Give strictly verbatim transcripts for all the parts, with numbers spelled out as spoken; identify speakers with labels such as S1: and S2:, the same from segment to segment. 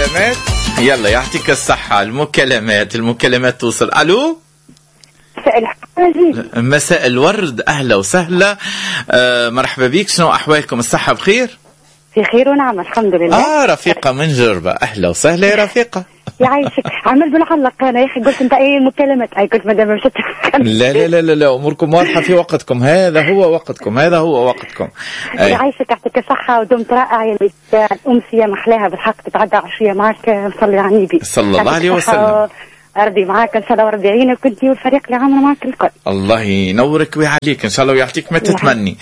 S1: المكالمات. يلا يعطيك الصحة. المكالمات المكالمات توصل. ألو. مساء الورد، أهلا وسهلا. آه مرحبا بيك، شنو أحوالكم؟ الصحة بخير؟
S2: في خير ونعم الحمد لله.
S1: آه رفيقة من جربة، أهلا وسهلا يا رفيقة.
S2: يعيشك. عمل بنعلق أنا يا أخي، قلت أنت أي المكالمات؟ أي قلت مدام مشت.
S1: لا لا لا لا أموركم واضحة في وقتكم، هذا هو وقتكم، هذا هو وقتكم.
S2: يعيشك، يعطيك الصحة ودمت رائع. يعني الأمسية محلاها بالحق، تتعدى عشية معك. نصلي على النبي
S1: صلى الله عليه وسلم.
S2: أرضي معاك إن شاء الله وربي يعينك كنتي والفريق اللي عامل معك الكل.
S1: الله ينورك ويعليك إن شاء الله ويعطيك ما تتمني.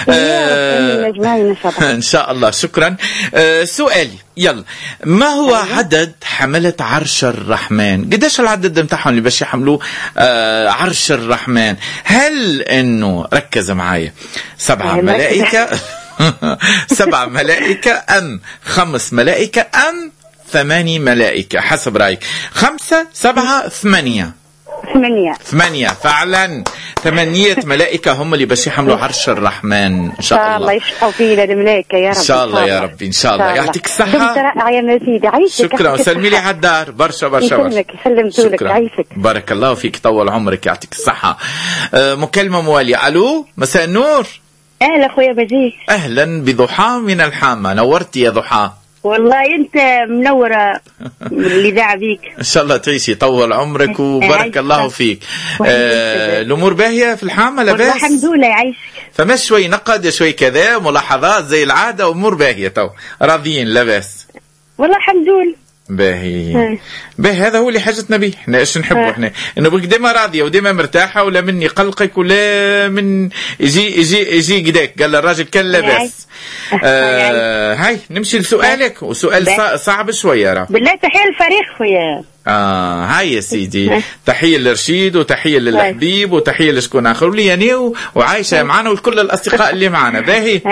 S2: آه إن شاء الله.
S1: إن شاء الله. شكرا. آه سؤالي يلا، ما هو عدد حملة عرش الرحمن؟ قديش العدد متاعهم اللي باش يحملوا آه عرش الرحمن؟ هل إنه ركز معايا سبعة ملائكة سبعة ملائكة أم خمس ملائكة أم ثماني ملائكة؟ حسب رأيك. خمسة سبعة ثمانية
S2: ثمانية
S1: ثمانية فعلا. ثمانية ملائكة هم اللي بس يحملوا عرش الرحمن إن شاء الله.
S2: الله يشفعوا فينا الملائكة يا رب.
S1: إن شاء الله يا ربي إن شاء الله. يعطيك الصحة. شكرا وسلمي لي على الدار. برشا برشا برشا.
S2: شكرا.
S1: بارك الله فيك، طول عمرك، يعطيك الصحة. آه مكالمة موالية. ألو مساء النور.
S2: أهلا أخويا بجيه.
S1: أهلا بضحى من الحامة. نورتي يا ضحى.
S2: والله أنت منورة اللي دعا بيك.
S1: إن شاء الله تعيشي، طول عمرك وبارك الله فيك. آه الأمور باهية في الحامة لاباس؟
S2: والله الحمد لله يعيشك.
S1: فما شوي نقد شوي كذا ملاحظات زي العادة، أمور باهية تو راضيين لاباس؟
S2: والله الحمد لله
S1: باهي. باهي هذا هو اللي حاجتنا به. احنا ايش نحبه احنا؟ انه بك ديما راضيه وديما مرتاحه، ولا مني قلقك ولا من يجي يجي يجي قداك. قال الراجل كان لاباس. آه هاي نمشي لسؤالك، وسؤال صعب شويه. راه
S2: بالله تحيه الفريق خويا.
S1: اه هاي يا سيدي. تحيه لرشيد وتحيه للحبيب وتحيه لشكون اخر ولي يعني وعايشه معنا وكل الاصدقاء اللي معنا. باهي.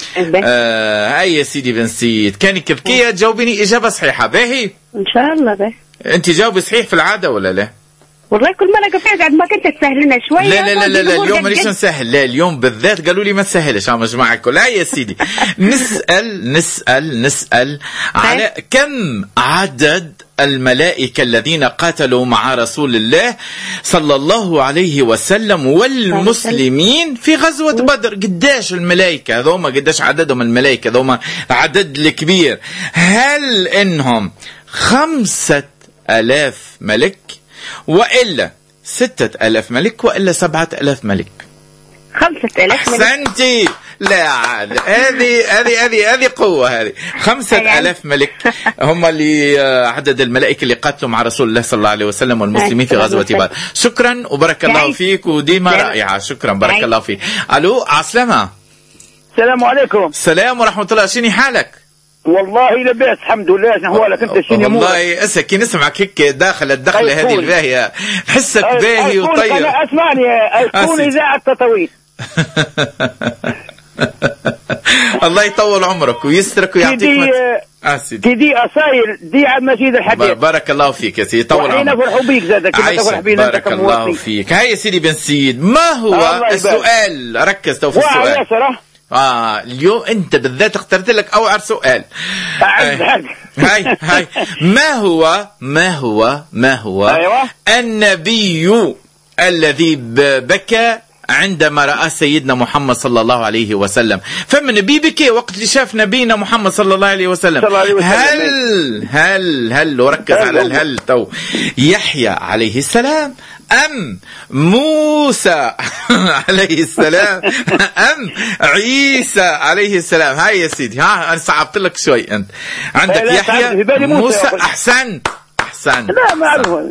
S1: آه هاي يا سيدي بن سيد، كانك ذكيه تجاوبيني اجابه صحيحه. باهي
S2: ان شاء الله. باهي.
S1: انت جاوبي صحيح في العاده ولا لا؟
S2: والله كل ما لقى فيها ما كنت تسهل لنا شويه.
S1: لا لا لا لا, لا اليوم مانيش نسهل. لا اليوم بالذات قالوا لي ما تسهلش على مجموعة الكل. لا يا سيدي. نسأل نسأل نسأل على كم عدد الملائكة الذين قاتلوا مع رسول الله صلى الله عليه وسلم والمسلمين في غزوة بدر؟ قداش الملائكة هذوما؟ قداش عددهم الملائكة هذوما؟ عدد الكبير. هل انهم خمسة الاف ملك، وإلا ستة ألاف ملك، وإلا سبعة ألاف ملك؟
S2: خمسة ألاف ملك.
S1: أحسنتي. لا عاد هذه هذه هذه هذه قوة. هذه خمسة ألاف ملك هم اللي عدد الملائكة اللي قاتلوا مع رسول الله صلى الله عليه وسلم والمسلمين في غزوة بدر. شكرا وبارك الله فيك وديما رائعة. شكرا بارك الله فيك. ألو عسلامة.
S3: السلام عليكم.
S1: السلام ورحمة الله. شني حالك؟
S3: والله لباس الحمد لله. نحوالك انت شنو؟
S1: والله اسا كي نسمعك هيك داخل الدخله هذه الباهيه نحسك باهي وطيب.
S3: انا اسمعني اكون اذاعه تطويل.
S1: الله يطول عمرك ويسترك ويعطيك
S3: مت... دي دي اصاير دي على مسجد الحديث.
S1: بارك الله فيك يا سيدي. طول عمرك.
S3: نفرحوا بيك زادك
S1: تفرح بينا. بارك الله فيك. هاي يا سيدي بن سيد، ما هو السؤال؟ ركز تو في السؤال. آه اليوم أنت بالذات اخترت لك أوعر سؤال. هاي هاي ما هو ما هو ما هو
S3: أيوة.
S1: النبي الذي بكى عندما رأى سيدنا محمد صلى الله عليه وسلم؟ فمن نبي بكي وقت اللي شاف نبينا محمد صلى الله عليه وسلم. هل هل هل وركز على الهل تو. يحيى عليه السلام أم موسى عليه السلام أم عيسى عليه السلام؟ هاي يا سيدي. ها أنا صعبت لك شوي. أنت عندك يحيى موسى. أحسن أحسن.
S3: لا معلومة.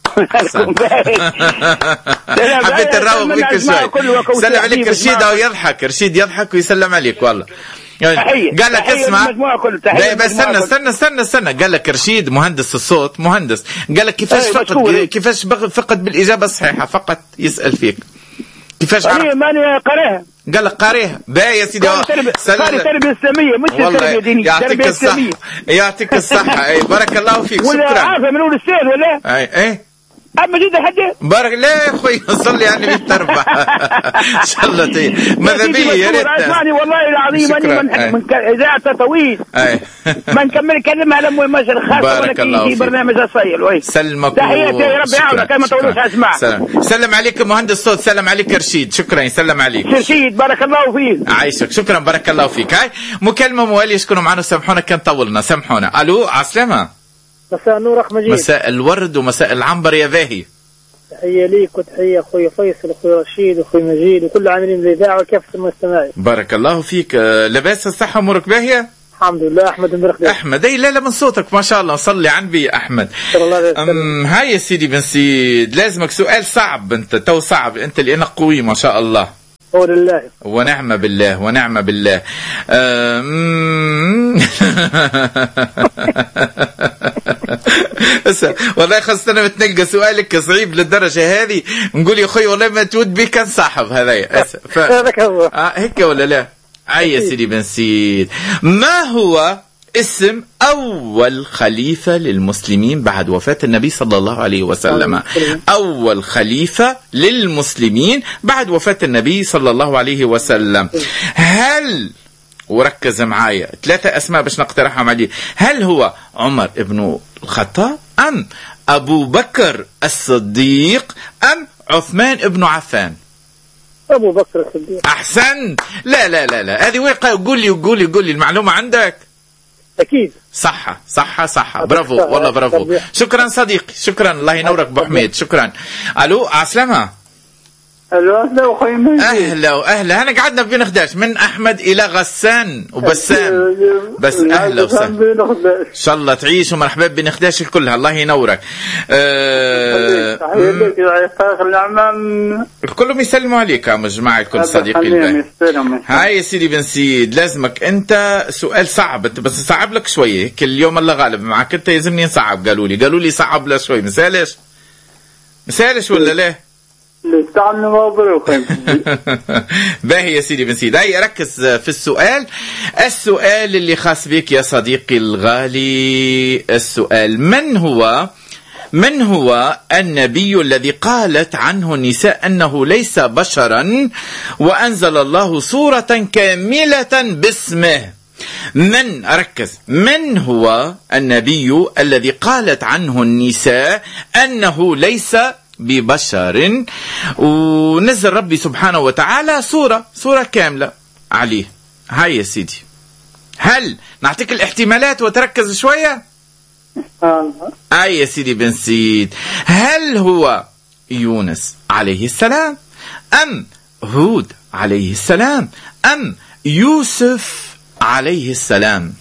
S1: حبيت نروق بك شوي. سلم عليك رشيد أو يضحك. رشيد يضحك ويسلم عليك والله. قال لك اسمع بس استنى استنى استنى استنى قال لك رشيد مهندس الصوت مهندس. قال لك كيفاش فقد كيفاش فقد بالإجابة الصحيحة؟ فقط يسأل فيك كيفاش عرف؟
S3: ماني قاريها.
S1: قال لك قاريها. باهي يا سيدي.
S3: قاري تربية إسلامية مش تربية دينية.
S1: يعطيك الصحة. يعطيك الصحة. اي بارك الله فيك. شكرا.
S3: ولا عارفة من أول السيد ولا؟
S1: اي اي
S3: عم مجيد الحجة
S1: بارك لا يا اخوي صلي على النبي تربح ان شاء الله. طيب ماذا بي يا ريت
S3: اسمعني والله العظيم اني من اذاعه طويل ما نكمل كلمه على امي ماشي الخاصه في برنامج الصيل.
S1: سلمك
S3: تحياتي يا رب يعاونك كما تقولوش اسمع.
S1: سلام. سلم عليك مهندس صوت، سلم عليك رشيد، شكرا يسلم عليك
S3: رشيد بارك الله فيك.
S1: عايشك شكرا بارك الله فيك. هاي مكالمه مواليه يشكروا معنا سامحونا كان طولنا سامحونا. الو عسلامة.
S4: مساء النور اخ مجيد.
S1: مساء الورد ومساء العنبر يا باهي.
S4: تحية ليك وتحية أخوي فيصل وأخوي رشيد وأخوي مجيد وكل عاملين الإذاعة وكافة المستمعين.
S1: بارك الله فيك. لاباس الصحة أمورك باهية؟
S4: الحمد لله. أحمد بن رخدي.
S1: أحمد أي لا لا من صوتك ما شاء الله صلي عن بي أحمد. أم هاي يا سيدي بن سيد لازمك سؤال صعب أنت تو صعب أنت لأنك قوي ما شاء الله.
S4: هو لله
S1: ونعم بالله ونعم بالله. والله خاصة أنا متنقى سؤالك صعيب للدرجة هذه نقول يا أخوي والله ما تود بي كان صاحب هذايا ف... آه هيك ولا لا؟ أي يا سيدي بن سيد ما هو اسم أول خليفة للمسلمين بعد وفاة النبي صلى الله عليه وسلم؟ أول خليفة للمسلمين بعد وفاة النبي صلى الله عليه وسلم. هل وركز معايا ثلاثة أسماء باش نقترحهم عليه. هل هو عمر ابن الخطاب أم أبو بكر الصديق أم عثمان ابن عفان؟
S4: أبو بكر الصديق.
S1: أحسن. لا لا لا لا هذه وين قول لي قول لي قول لي المعلومة عندك؟
S4: أكيد.
S1: صح صح صح برافو والله برافو. شكرا صديقي شكرا الله ينورك أبو حميد شكرا. ألو عسلامة.
S5: الو اهلا اخوي مجيد.
S1: اهلا واهلا. انا قعدنا في بنخداش من احمد الى غسان وبسام بس اهلا وسهلا ان شاء الله تعيش ومرحبا بنخداش كلها الله ينورك.
S5: أه
S1: كلهم يسلموا عليك يا جماعه الكل صديقي. هاي يا سيدي بن سيد لازمك انت سؤال صعب انت بس صعب لك شويه كل يوم الله غالب معك انت يلزمني نصعب. قالوا لي قالوا لي صعب له شوي مسالش مسالش ولا لا؟ باهي يا سيدي بن سيد. هاي ركز في السؤال. السؤال اللي خاص بك يا صديقي الغالي. السؤال من هو من هو النبي الذي قالت عنه النساء أنه ليس بشرا وأنزل الله سورة كاملة باسمه؟ من ركز من هو النبي الذي قالت عنه النساء أنه ليس ببشر ونزل ربي سبحانه وتعالى سورة سورة كاملة عليه؟ هاي يا سيدي. هل نعطيك الاحتمالات وتركز شوية؟ هاي يا سيدي بن سيد. هل هو يونس عليه السلام أم هود عليه السلام أم يوسف عليه السلام؟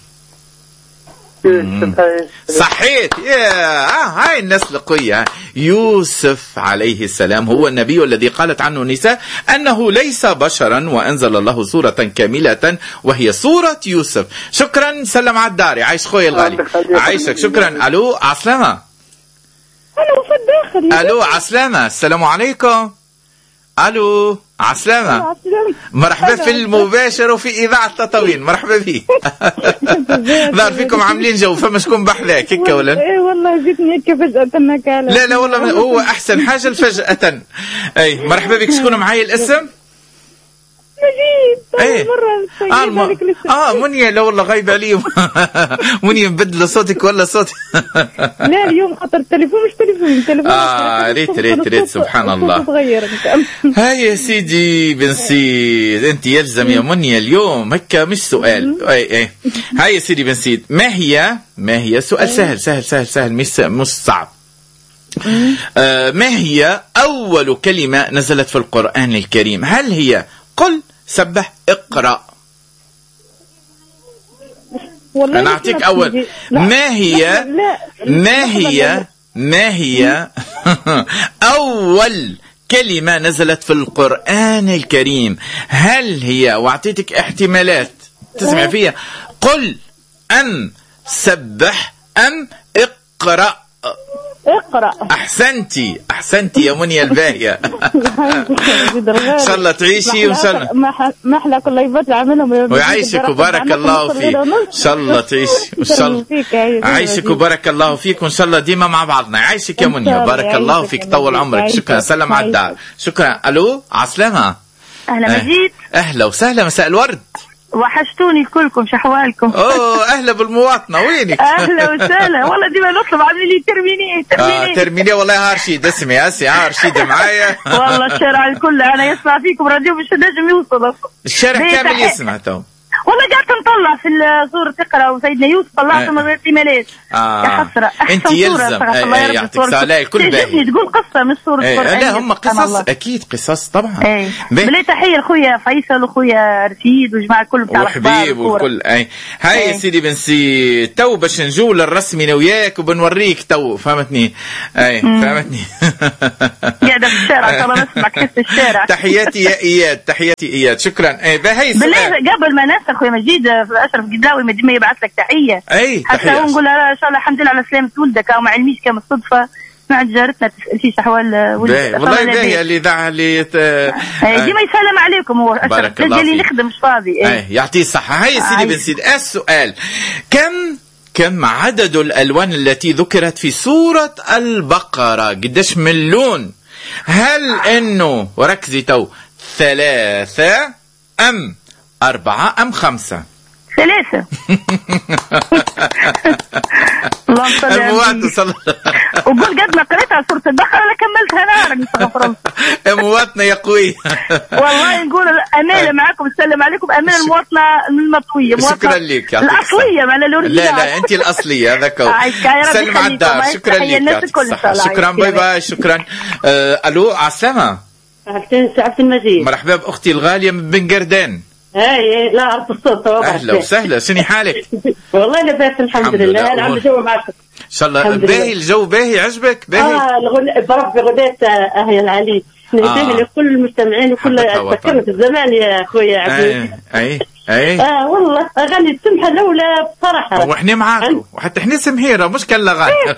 S1: صحيت يا آه هاي الناس القوية. يوسف عليه السلام هو النبي الذي قالت عنه النساء أنه ليس بشرا وأنزل الله سورة كاملة وهي سورة يوسف. شكرا سلم على الداري عايش خوي الغالي عايشك شكرا. ألو عسلامة.
S2: ألو في الداخل.
S1: ألو عسلامة السلام عليكم. ألو عسلامة. مرحبا في المباشر وفي إذاعة تطاوين مرحبا بي. ظهر فيكم عاملين جو فما شكون بحذاك هيك ولا؟
S2: ايه والله جيتني هيك فجأة كان.
S1: لا لا والله هو أحسن حاجة الفجأة. أي مرحبا بك. شكون معايا الاسم؟
S2: مجيد.
S1: ايه اه الم... اه منيا لا والله غايبه عليهم. منيا نبدل صوتك ولا صوتي؟
S2: لا اليوم خاطر التليفون مش تليفون تليفون
S1: اه ريت ريت ريت سبحان الله. هاي يا سيدي بن سيد انت يلزم يا منيا اليوم هكا مش سؤال. اي اي هاي يا سيدي بن سيد ما هي ما هي سؤال سهل سهل سهل سهل مش مش صعب. آه ما هي اول كلمه نزلت في القرآن الكريم؟ هل هي قل سبح اقرأ؟ أنا أعطيك أول ما هي ما هي ما هي أول كلمة نزلت في القرآن الكريم؟ هل هي وأعطيتك احتمالات تسمع فيها قل أم سبح أم اقرأ؟
S2: اقرأ.
S1: احسنتي احسنتي يا منيا الباهية. ان شاء الله تعيشي وان شاء الله
S2: ما احلى كل يبات عملهم
S1: ويعيشك وبارك الله فيك. ان شاء الله تعيشي وان شاء الله عايشك وبارك الله فيك وان شاء الله ديما مع بعضنا. يعيشك يا منيا بارك الله فيك طول عمرك. شكرا سلام على الدار. شكرا. الو عسلامة.
S6: اهلا مجيد.
S1: اهلا وسهلا مساء الورد.
S6: وحشتوني كلكم شحوالكم.
S1: اوه اهلا بالمواطنه وينك؟
S6: اهلا وسهلا والله ديما نطلب عاملين لي ترميني ترميني
S1: اه ترميني والله ها رشيد اسمي اسي ها رشيد معايا.
S6: والله الشارع الكل انا يسمع فيكم راديو مش نجم يوصل.
S1: الشارع كامل يسمع تو.
S6: والله قاعد نطلع في الصورة تقرا وسيدنا يوسف طلعت من الاحتمالات.
S1: آه.
S6: يا حسرة
S1: انت يلزم ايه يعطيك سلام الكل باهي
S6: تقول قصة من الصورة
S1: ايه. لا هم قصص اكيد قصص طبعا.
S6: ايه بلي تحية لخويا فيصل وخويا رشيد وجماعة الكل بتاع
S1: وحبيب والكل. اي هاي ايه. يا سيدي بنسي تو باش نجول الرسمي انا وياك وبنوريك تو فهمتني. اي فهمتني.
S6: قاعدة في الشارع ترى نسمعك في الشارع.
S1: تحياتي يا اياد تحياتي اياد شكرا. ايه باهي
S6: قبل ما ننسى خويا مجيد اشرف قداوي ما يبعث لك تحيه.
S1: اي
S6: حتى نقول ان شاء الله الحمد لله على سلامه ولدك او ما علميش كم الصدفه سمعت جارتنا تسال فيش احوال ولدك.
S1: والله باهي اللي دعا لي ت...
S6: ديما يسلم عليكم هو اشرف اللي نخدم مش فاضي.
S1: اي يعطيه الصحه. هاي سيدي بن سيد السؤال كم كم عدد الالوان التي ذكرت في سوره البقره؟ قديش من لون؟ هل انه وركزي تو ثلاثه ام أربعة أم خمسة؟
S6: ثلاثة. اللهم صل على
S1: النبي.
S6: وقول قد ما قريتها سورة البقرة أنا كملتها نهارا.
S1: المواطنة يا قوي.
S6: والله نقول أمانة معكم نسلم عليكم أمانة المواطنة المطوية.
S1: شكرا لك.
S6: الأصلية مع الأوريجينال.
S1: لا لا أنت الأصلية هذاك. سلم على الدار. شكرا لك. شكرا باي باي. شكرا. ألو عسلامة.
S2: سعادة المجيد.
S1: مرحبا بأختي الغالية من بن قردان.
S2: اي لا اعرف الصوت.
S1: اهلا وسهلا. شني حالك؟
S2: والله لباس الحمد لله. انا عم جو معك ان
S1: شاء الله. باهي الجو باهي عجبك باهي؟
S2: اه بربي غدات اهي العلي نهدي لكل المستمعين وكل تذكرت الزمان يا اخويا عبد.
S1: اي اي
S2: اه والله اغاني السمحه الاولى بصراحه
S1: واحنا معاكم وحتى احنا سمهيره مش كلا غاني.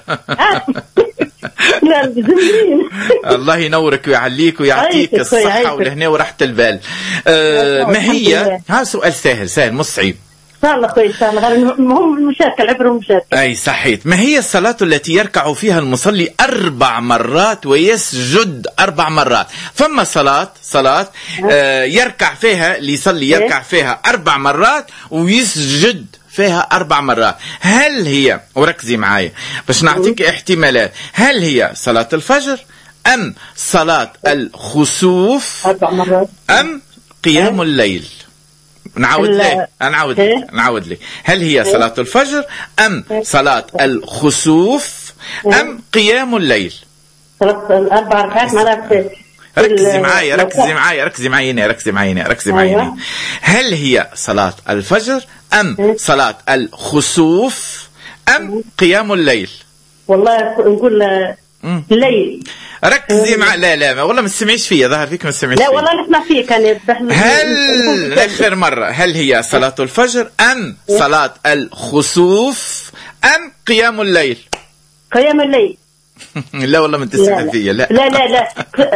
S2: لا زمرين.
S1: الله ينورك ويعليك ويعطيك الصحة والهنا وراحة البال. آه ما هي ها سؤال سهل سهل مش صعيب.
S2: الله كويس المهم المشاركة العبر والمشاركة.
S1: أي صحيت. ما هي الصلاة التي يركع فيها المصلي أربع مرات ويسجد أربع مرات؟ فما صلاة صلاة آه يركع فيها اللي يصلي يركع فيها أربع مرات ويسجد فيها أربع مرات. هل هي وركزي معايا باش نعطيك احتمالات. هل هي صلاة الفجر أم صلاة الخسوف
S2: أربع مرات
S1: أم قيام الليل؟ نعود لك نعود لك نعود لك. هل هي صلاة الفجر أم صلاة الخسوف أم قيام الليل؟
S2: صلاة الأربع ركعات مرات.
S1: ركزي معايا ركزي معايا ركزي معايا ركزي معايا ركزي معايا. هل هي صلاة الفجر أم صلاة الخسوف أم قيام الليل؟
S2: والله نقول الليل.
S1: ركزي مع لا لا والله ما تسمعيش فيا ظهر فيك ما تسمعيش
S2: لا والله نسمع فيك أنا.
S1: هل آخر مرة هل هي صلاة الفجر أم صلاة الخسوف أم قيام الليل؟
S2: قيام الليل.
S1: لا والله ما تسمع فيا. لا
S2: لا لا لا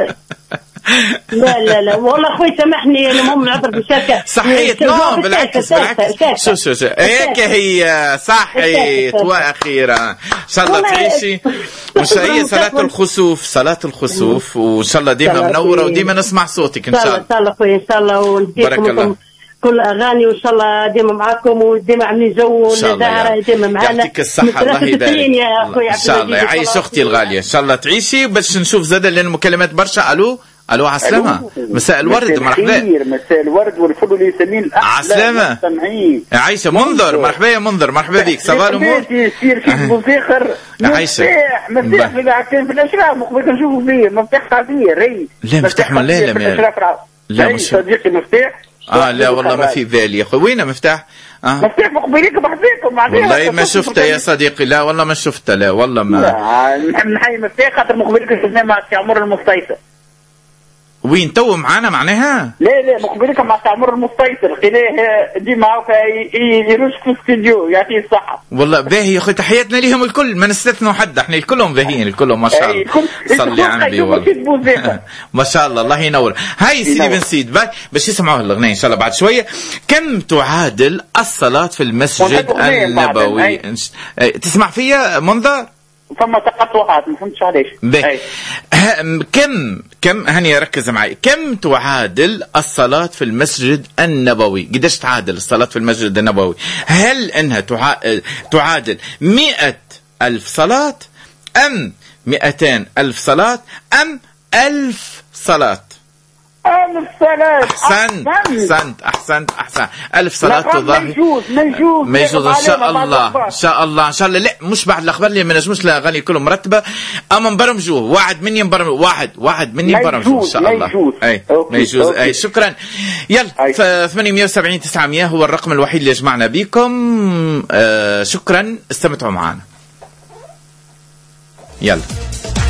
S2: لا لا لا والله اخوي سامحني المهم نعذر بالشركه.
S1: صحيت نو بالعكس بالعكس شو شو شو هيك هي صحيت واخيرا ان شاء الله تعيشي. وش هي صلاة الخسوف صلاة الخسوف وان شاء الله ديما منوره وديما نسمع صوتك ان شاء الله.
S2: ان شاء الله اخوي ان شاء الله ونديكم كل اغاني وان شاء الله ديما معاكم وديما عاملين جو والدائره ديما معنا.
S1: يعطيك الصحه الله يبارك يا اخوي. ان شاء الله يعيش اختي الغاليه ان شاء الله تعيشي باش نشوف زاد لان المكالمات برشا. الو الو عسلامة. مساء الورد مرحبا.
S5: مساء الورد والفل والياسمين.
S1: عسلامة يا عائشة منذر. مرحبا يا منذر مرحبا بك. صباح الامور.
S5: يصير في مفتاخر
S1: عائشة
S5: مفتاح في قاعدين في الاشراف مقبل نشوفوا فيه مفتاح خطير. ري
S1: لا مفتاح لا لا لا مش
S5: صديقي مفتاح.
S1: اه لا والله ما في بالي يا اخوي. وين مفتاح؟
S5: اه مفتاح مقبليكم بحذيكم
S1: والله ما شفته يا صديقي. لا والله ما شفته. لا والله ما
S5: نحب نحيي مفتاح خاطر مقبليكم شفناه مع سي عمر المصيفة.
S1: وين تو معانا معناها؟
S5: لا لا مقبلك مع تعمر المسيطر خليه دي معه يروش في الاستديو يعطيه الصحة.
S1: والله باهي يا اخي تحياتنا ليهم الكل ما نستثنوا حد احنا الكلهم باهيين الكلهم ما شاء الله. صلي على النبي والله. ما شاء الله الله ينور. هاي سيدي بن سيد باش يسمعوها الأغنية إن شاء الله بعد شوية. كم تعادل الصلاة في المسجد النبوي؟ تسمع فيها منذر؟
S5: فما تقطعات ما فهمتش علاش.
S1: كم كم هني ركز معي. كم تعادل الصلاة في المسجد النبوي؟ قديش تعادل الصلاة في المسجد النبوي؟ هل انها تعادل مئة ألف صلاة أم مئتين ألف صلاة أم ألف صلاة؟
S5: ألف صلاة.
S1: أحسنت أحسنت أحسنت أحسنت. ألف صلاة تضاهي.
S5: ميجوز ميجوز
S1: ميجوز إن شاء الله إن شاء الله إن شاء الله. لا مش بعد الأخبار اللي ما نجموش الأغاني كلهم مرتبة أما نبرمجوه. واحد مني نبرمج واحد واحد مني نبرمجوه إن شاء الله.
S5: ميجوز
S1: أي ميجوز أي شكرا. يلا ثمانمئة وسبعين تسعمئة هو الرقم الوحيد اللي يجمعنا بكم. آه شكرا استمتعوا معنا. يلا.